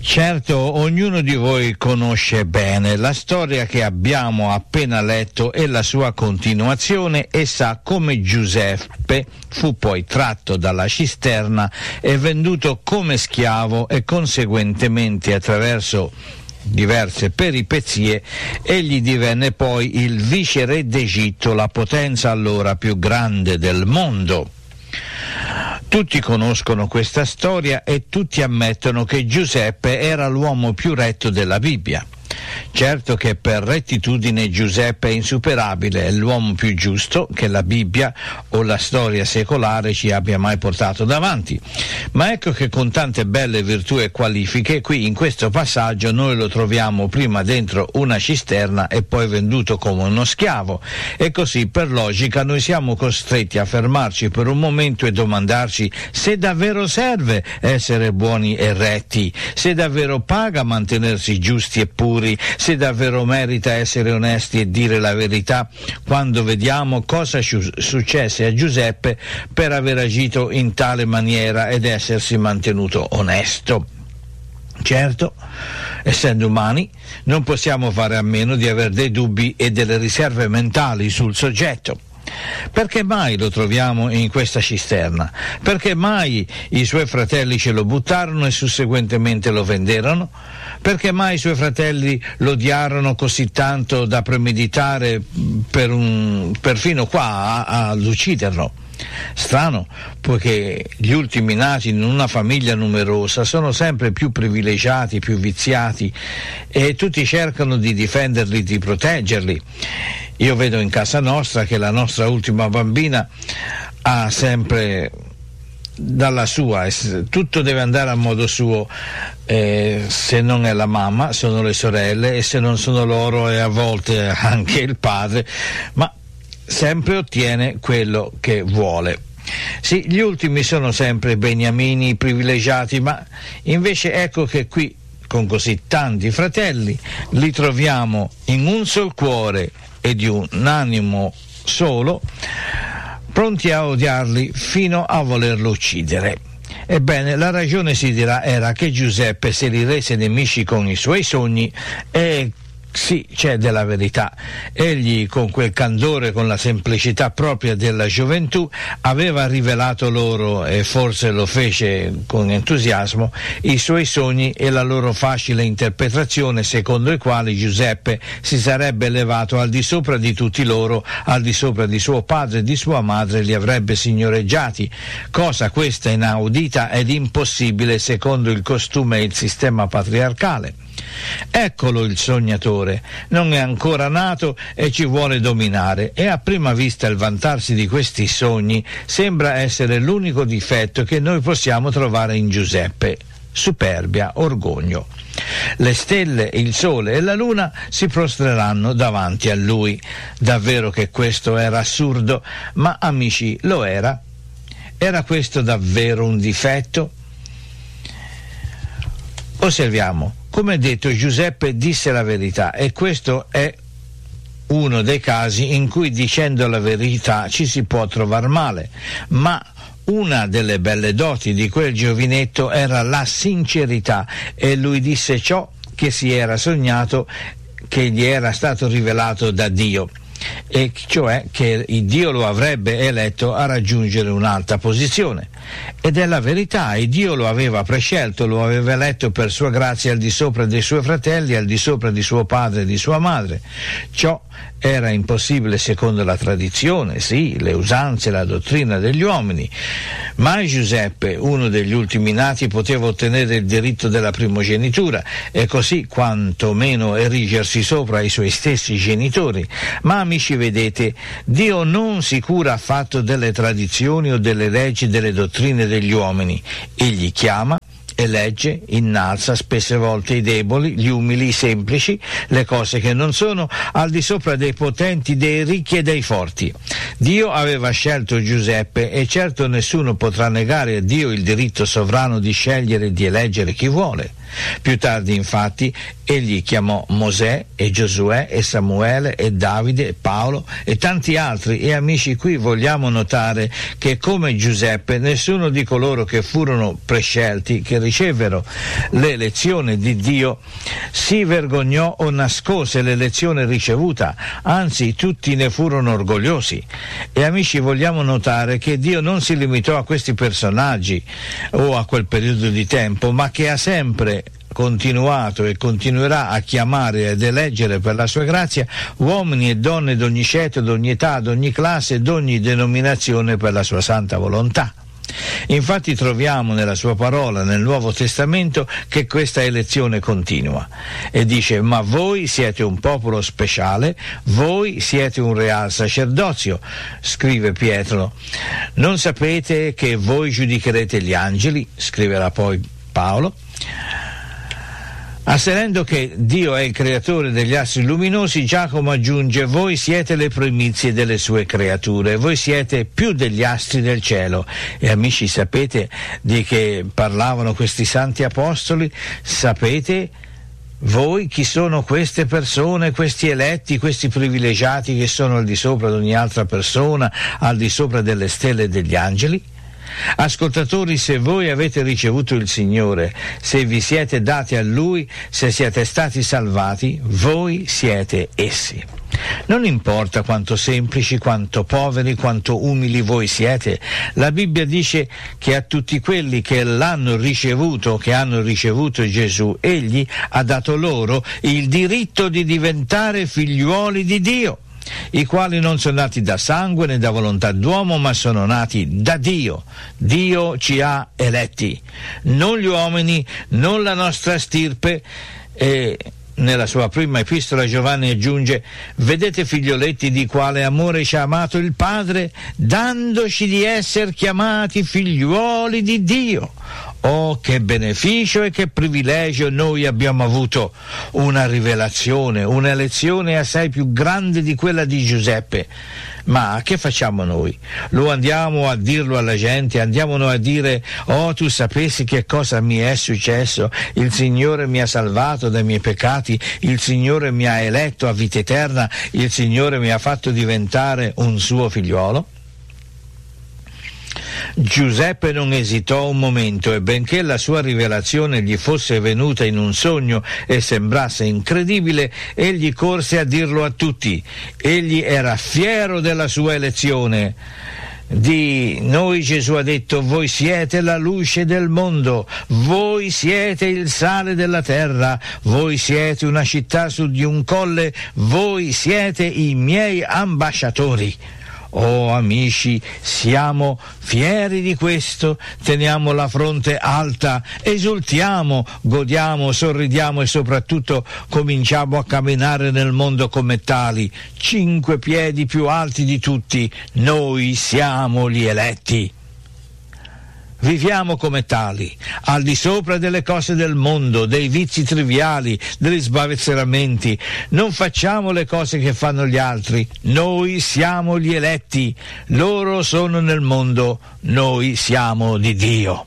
Certo, ognuno di voi conosce bene la storia che abbiamo appena letto e la sua continuazione e sa come Giuseppe fu poi tratto dalla cisterna e venduto come schiavo e conseguentemente attraverso diverse peripezie egli divenne poi il viceré d'Egitto, la potenza allora più grande del mondo. Tutti conoscono questa storia e tutti ammettono che Giuseppe era l'uomo più retto della Bibbia. Certo che per rettitudine Giuseppe è insuperabile, è l'uomo più giusto che la Bibbia o la storia secolare ci abbia mai portato davanti. Ma ecco che con tante belle virtù e qualifiche, qui in questo passaggio noi lo troviamo prima dentro una cisterna e poi venduto come uno schiavo. E così per logica noi siamo costretti a fermarci per un momento e domandarci se davvero serve essere buoni e retti, se davvero paga mantenersi giusti e puri, se davvero merita essere onesti e dire la verità, quando vediamo cosa successe a Giuseppe per aver agito in tale maniera ed essersi mantenuto onesto. Certo, essendo umani, non possiamo fare a meno di avere dei dubbi e delle riserve mentali sul soggetto. Perché mai lo troviamo in questa cisterna? Perché mai i suoi fratelli ce lo buttarono e susseguentemente lo venderono? Perché mai i suoi fratelli lo odiarono così tanto da premeditare perfino qua ad ucciderlo? Strano, poiché gli ultimi nati in una famiglia numerosa sono sempre più privilegiati, più viziati e tutti cercano di difenderli, di proteggerli. Io vedo in casa nostra che la nostra ultima bambina ha sempre dalla sua, tutto deve andare a modo suo, se non è la mamma sono le sorelle e se non sono loro è a volte anche il padre, ma sempre ottiene quello che vuole. Sì, gli ultimi sono sempre beniamini, privilegiati, ma invece ecco che qui con così tanti fratelli li troviamo in un sol cuore e di un animo solo, pronti a odiarli fino a volerlo uccidere. Ebbene, la ragione si dirà era che Giuseppe se li rese nemici con i suoi sogni e sì, c'è della verità. Egli, con quel candore, con la semplicità propria della gioventù, aveva rivelato loro, e forse lo fece con entusiasmo, i suoi sogni e la loro facile interpretazione secondo i quali Giuseppe si sarebbe elevato al di sopra di tutti loro, al di sopra di suo padre e di sua madre, li avrebbe signoreggiati, cosa questa inaudita ed impossibile secondo il costume e il sistema patriarcale. Eccolo il sognatore, non è ancora nato e ci vuole dominare, e a prima vista il vantarsi di questi sogni sembra essere l'unico difetto che noi possiamo trovare in Giuseppe: superbia, orgoglio. Le stelle, il sole e la luna si prostreranno davanti a lui. Davvero che questo era assurdo, ma amici, lo era? Era questo davvero un difetto? Osserviamo. Come detto, Giuseppe disse la verità e questo è uno dei casi in cui dicendo la verità ci si può trovare male, ma una delle belle doti di quel giovinetto era la sincerità e lui disse ciò che si era sognato, che gli era stato rivelato da Dio, e cioè che Dio lo avrebbe eletto a raggiungere un'alta posizione. Ed è la verità, e Dio lo aveva prescelto, lo aveva eletto per sua grazia al di sopra dei suoi fratelli, al di sopra di suo padre e di sua madre. Ciò era impossibile secondo la tradizione, sì, le usanze, la dottrina degli uomini. Mai Giuseppe, uno degli ultimi nati, poteva ottenere il diritto della primogenitura e così quantomeno erigersi sopra i suoi stessi genitori. Ma amici, vedete, Dio non si cura affatto delle tradizioni o delle leggi, delle dottrine degli uomini. Egli chiama, elegge, innalza spesse volte i deboli, gli umili, i semplici, le cose che non sono, al di sopra dei potenti, dei ricchi e dei forti. Dio aveva scelto Giuseppe e certo nessuno potrà negare a Dio il diritto sovrano di scegliere e di eleggere chi vuole. Più tardi, infatti, egli chiamò Mosè e Giosuè e Samuele e Davide e Paolo e tanti altri, e amici, qui vogliamo notare che come Giuseppe nessuno di coloro che furono prescelti, che ricevero l'elezione di Dio, si vergognò o nascose l'elezione ricevuta, anzi tutti ne furono orgogliosi. E amici, vogliamo notare che Dio non si limitò a questi personaggi o a quel periodo di tempo, ma che ha sempre continuato e continuerà a chiamare ed eleggere per la sua grazia uomini e donne d'ogni ceto, d'ogni età, d'ogni classe, d'ogni denominazione per la sua santa volontà. Infatti troviamo nella sua parola, nel Nuovo Testamento, che questa elezione continua e dice: ma voi siete un popolo speciale, voi siete un real sacerdozio, scrive Pietro. Non sapete che voi giudicherete gli angeli, scriverà poi Paolo. Asserendo che Dio è il creatore degli astri luminosi, Giacomo aggiunge: voi siete le primizie delle sue creature, voi siete più degli astri del cielo. E amici, sapete di che parlavano questi santi apostoli? Sapete voi chi sono queste persone, questi eletti, questi privilegiati che sono al di sopra di ogni altra persona, al di sopra delle stelle e degli angeli? Ascoltatori, se voi avete ricevuto il Signore, se vi siete dati a Lui, se siete stati salvati, voi siete essi. Non importa quanto semplici, quanto poveri, quanto umili voi siete, la Bibbia dice che a tutti quelli che l'hanno ricevuto, che hanno ricevuto Gesù, Egli ha dato loro il diritto di diventare figliuoli di Dio, i quali non sono nati da sangue né da volontà d'uomo, ma sono nati da Dio. Dio ci ha eletti, non gli uomini, non la nostra stirpe. E nella sua prima epistola Giovanni aggiunge: vedete, figlioletti, di quale amore ci ha amato il Padre, dandoci di essere chiamati figliuoli di Dio. Oh, che beneficio e che privilegio noi abbiamo avuto! Una rivelazione, un'elezione assai più grande di quella di Giuseppe. Ma che facciamo noi? Lo andiamo a dirlo alla gente? Andiamo noi a dire: oh, tu sapessi che cosa mi è successo? Il Signore mi ha salvato dai miei peccati, il Signore mi ha eletto a vita eterna, il Signore mi ha fatto diventare un suo figliuolo? Giuseppe non esitò un momento, e benché la sua rivelazione gli fosse venuta in un sogno e sembrasse incredibile, egli corse a dirlo a tutti. Egli era fiero della sua elezione. Di noi Gesù ha detto: voi siete la luce del mondo, voi siete il sale della terra, voi siete una città su di un colle, voi siete i miei ambasciatori. Oh amici, siamo fieri di questo, teniamo la fronte alta, esultiamo, godiamo, sorridiamo e soprattutto cominciamo a camminare nel mondo come tali, 5 piedi più alti di tutti. Noi siamo gli eletti. Viviamo come tali, al di sopra delle cose del mondo, dei vizi triviali, degli sbavazzeramenti. Non facciamo le cose che fanno gli altri. Noi siamo gli eletti. Loro sono nel mondo, noi siamo di Dio.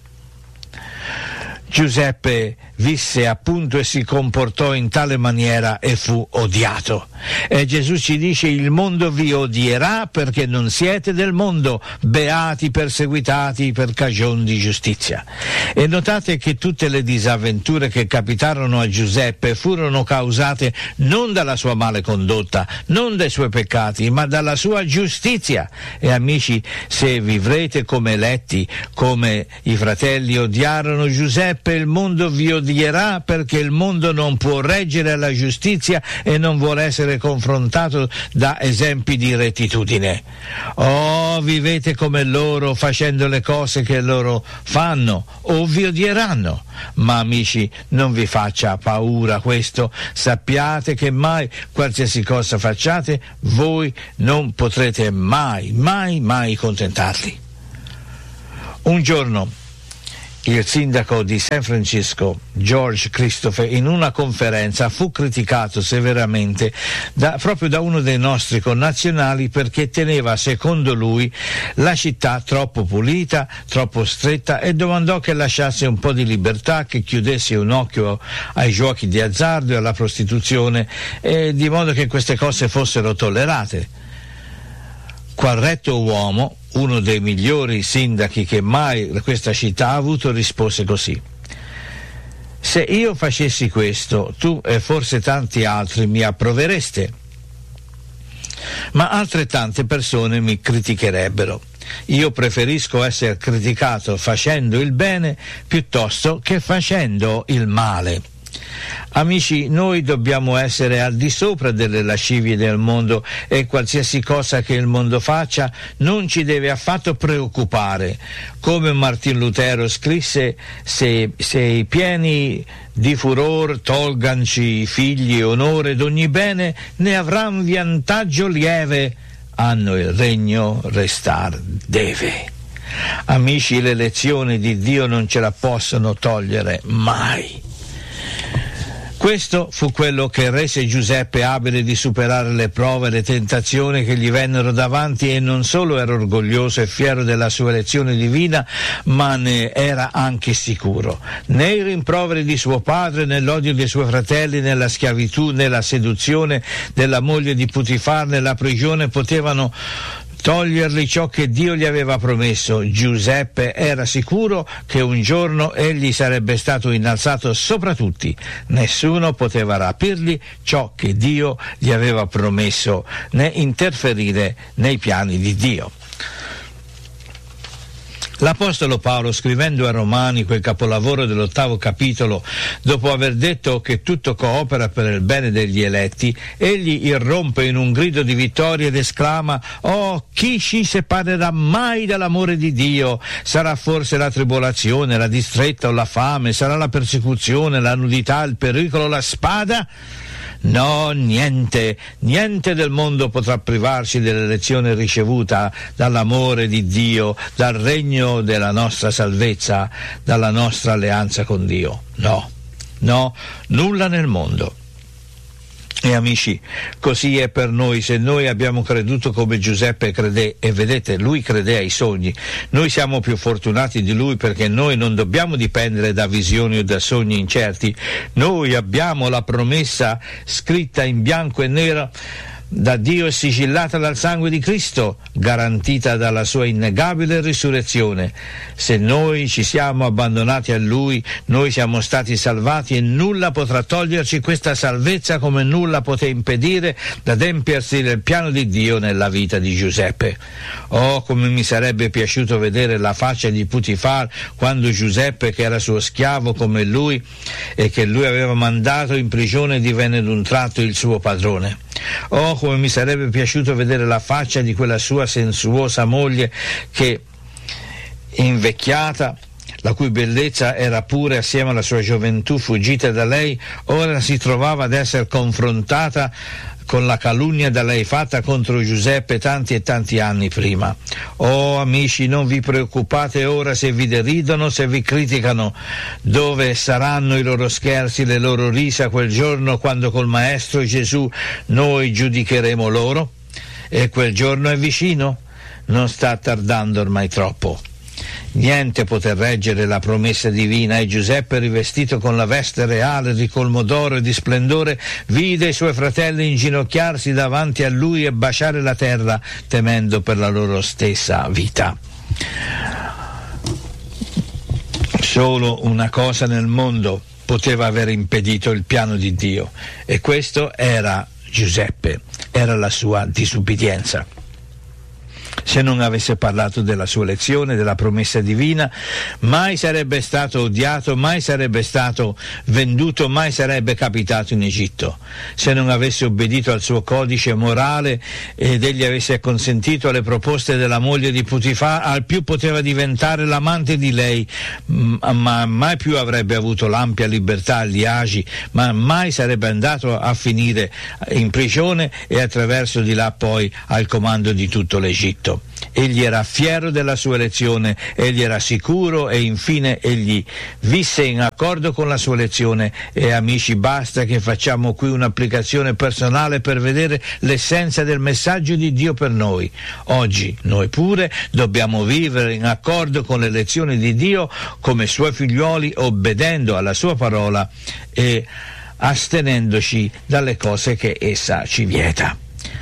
Giuseppe visse appunto e si comportò in tale maniera e fu odiato. E Gesù ci dice: il mondo vi odierà perché non siete del mondo, beati perseguitati per cagion di giustizia. E notate che tutte le disavventure che capitarono a Giuseppe furono causate non dalla sua male condotta, non dai suoi peccati, ma dalla sua giustizia. E amici, se vivrete come eletti, come i fratelli odiarono Giuseppe, il mondo vi odierà perché il mondo non può reggere alla giustizia e non vuole essere confrontato da esempi di rettitudine. Oh, vivete come loro, facendo le cose che loro fanno, o vi odieranno. Ma amici, non vi faccia paura questo, sappiate che mai, qualsiasi cosa facciate, voi non potrete mai contentarli. Un giorno il sindaco di San Francisco, George Christopher, in una conferenza fu criticato severamente proprio da uno dei nostri connazionali perché teneva, secondo lui, la città troppo pulita, troppo stretta, e domandò che lasciasse un po' di libertà, che chiudesse un occhio ai giochi di azzardo e alla prostituzione, di modo che queste cose fossero tollerate. Qual retto uomo, uno dei migliori sindaci che mai questa città ha avuto, rispose così: se io facessi questo, tu e forse tanti altri mi approvereste, ma altrettante persone mi criticherebbero. Io preferisco essere criticato facendo il bene piuttosto che facendo il male. Amici, noi dobbiamo essere al di sopra delle lascivie del mondo, e qualsiasi cosa che il mondo faccia non ci deve affatto preoccupare. Come Martin Lutero scrisse: se i pieni di furor tolganci figli e onore d'ogni bene, ne avran vantaggio lieve, hanno il regno restar deve. Amici, le lezioni di Dio non ce la possono togliere mai. Questo fu quello che rese Giuseppe abile di superare le prove e le tentazioni che gli vennero davanti, e non solo era orgoglioso e fiero della sua elezione divina, ma ne era anche sicuro. Né i rimproveri di suo padre, né l'odio dei suoi fratelli, né la schiavitù, né la seduzione della moglie di Putifar, né la prigione potevano togliergli ciò che Dio gli aveva promesso. Giuseppe era sicuro che un giorno egli sarebbe stato innalzato sopra tutti. Nessuno poteva rapirgli ciò che Dio gli aveva promesso, né interferire nei piani di Dio. L'Apostolo Paolo, scrivendo ai Romani quel capolavoro dell'8° capitolo, dopo aver detto che tutto coopera per il bene degli eletti, egli irrompe in un grido di vittoria ed esclama: «Oh, chi ci separerà mai dall'amore di Dio? Sarà forse la tribolazione, la distretta o la fame? Sarà la persecuzione, la nudità, il pericolo, la spada?» No, niente del mondo potrà privarci dell'elezione ricevuta dall'amore di Dio, dal regno della nostra salvezza, dalla nostra alleanza con Dio. No, nulla nel mondo. E amici, così è per noi. Se noi abbiamo creduto come Giuseppe credé, e vedete, lui credé ai sogni, noi siamo più fortunati di lui, perché noi non dobbiamo dipendere da visioni o da sogni incerti. Noi abbiamo la promessa scritta in bianco e nero da Dio e sigillata dal sangue di Cristo, garantita dalla sua innegabile risurrezione. Se noi ci siamo abbandonati a Lui, noi siamo stati salvati, e nulla potrà toglierci questa salvezza, come nulla poté impedire d'adempiersi del piano di Dio nella vita di Giuseppe. Oh, come mi sarebbe piaciuto vedere la faccia di Putifar quando Giuseppe, che era suo schiavo come lui e che lui aveva mandato in prigione, divenne d'un tratto il suo padrone. Oh, come mi sarebbe piaciuto vedere la faccia di quella sua sensuosa moglie che, invecchiata, la cui bellezza era pure assieme alla sua gioventù fuggita da lei, ora si trovava ad essere confrontata con la calunnia da lei fatta contro Giuseppe tanti e tanti anni prima. Oh amici, non vi preoccupate ora se vi deridono, se vi criticano. Dove saranno i loro scherzi, le loro risa quel giorno, quando col Maestro Gesù noi giudicheremo loro? E quel giorno è vicino? Non sta tardando ormai troppo. Niente poté reggere la promessa divina, e Giuseppe, rivestito con la veste reale, ricolmo d'oro e di splendore, vide i suoi fratelli inginocchiarsi davanti a lui e baciare la terra, temendo per la loro stessa vita. Solo una cosa nel mondo poteva aver impedito il piano di Dio, e questo era Giuseppe, era la sua disubbidienza. Se non avesse parlato della sua elezione, della promessa divina, mai sarebbe stato odiato, mai sarebbe stato venduto, mai sarebbe capitato in Egitto. Se non avesse obbedito al suo codice morale ed egli avesse acconsentito alle proposte della moglie di Putifar, al più poteva diventare l'amante di lei, ma mai più avrebbe avuto l'ampia libertà agli agi, ma mai sarebbe andato a finire in prigione e attraverso di là poi al comando di tutto l'Egitto. convinto. Egli era fiero della sua elezione, egli era sicuro e infine egli visse in accordo con la sua elezione. E amici, basta che facciamo qui un'applicazione personale per vedere l'essenza del messaggio di Dio per noi. Oggi noi pure dobbiamo vivere in accordo con l'elezione di Dio come suoi figliuoli, obbedendo alla sua parola e astenendoci dalle cose che essa ci vieta.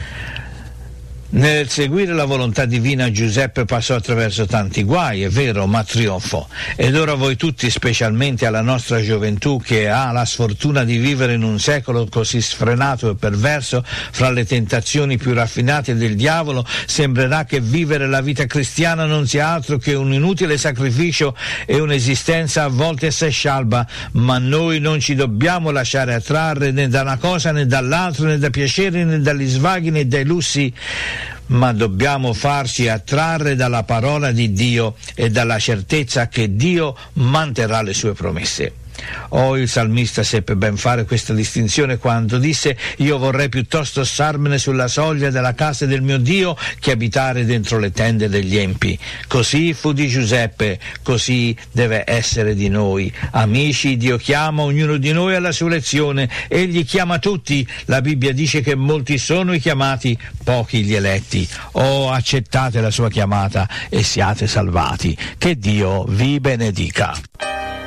Nel seguire la volontà divina Giuseppe passò attraverso tanti guai, è vero, ma trionfò. Ed ora voi tutti, specialmente alla nostra gioventù che ha la sfortuna di vivere in un secolo così sfrenato e perverso, fra le tentazioni più raffinate del diavolo, sembrerà che vivere la vita cristiana non sia altro che un inutile sacrificio e un'esistenza a volte assai scialba, ma noi non ci dobbiamo lasciare attrarre né da una cosa né dall'altra, né da piaceri né dagli svaghi né dai lussi, ma dobbiamo farci attrarre dalla parola di Dio e dalla certezza che Dio manterrà le sue promesse. Il salmista seppe ben fare questa distinzione quando disse: io vorrei piuttosto starmene sulla soglia della casa del mio Dio che abitare dentro le tende degli empi. Così fu di Giuseppe, così deve essere di noi. Amici, Dio chiama ognuno di noi alla sua elezione, egli chiama tutti. La Bibbia dice che molti sono i chiamati, pochi gli eletti. Accettate la sua chiamata e siate salvati. Che Dio vi benedica.